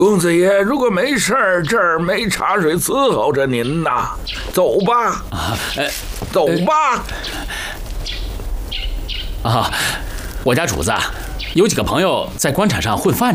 公子爷，如果没事儿，这儿没茶水伺候着您呢。走吧，走吧。 我家主子有几个朋友在官场上混饭。